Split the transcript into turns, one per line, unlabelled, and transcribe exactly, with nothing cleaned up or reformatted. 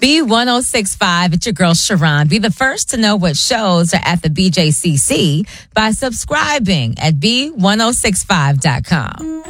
B one oh six five, it's your girl Sharon. Be the first to know what shows are at the B J C C by subscribing at B one oh six five dot com.